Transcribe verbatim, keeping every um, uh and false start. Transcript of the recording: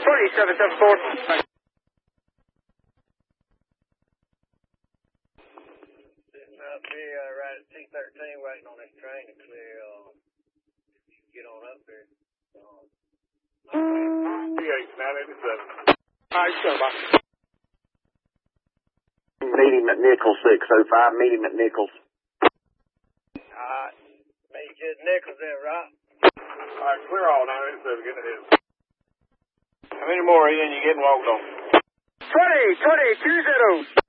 twenty-seven seven four. Sitting up here uh, right at T thirteen waiting on this train to clear. Uh, get on up there. Um, T H nine eighty-seven. All right, sure, bye. Meeting at Nichols, six oh five, meeting at Nichols. alright. Meet you at Nichols there, right? All right, clear all nine eighty-seven, get ahead. How many more are you in? You getting walked on? twenty, twenty, two zero.